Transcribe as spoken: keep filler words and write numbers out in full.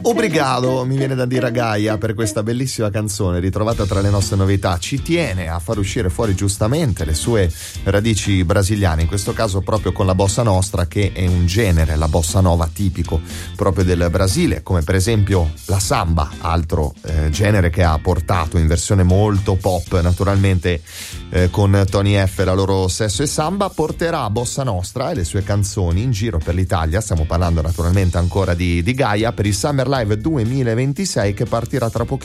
Obrigado, mi viene da dire a Gaia, per questa bellissima canzone ritrovata tra le nostre novità. Ci tiene a far uscire fuori giustamente le sue radici brasiliane, in questo caso proprio con la bossa nostra, che è un genere, la bossa nova tipico proprio del Brasile, come per esempio la samba, altro eh, genere che ha portato in versione molto pop, naturalmente eh, con Tony F, la loro Sesso e Samba, porterà bossa nostra e le sue canzoni in giro per l'Italia. Stiamo parlando naturalmente ancora di, di Gaia, per il Summer Live duemilaventisei che partirà tra pochissimo.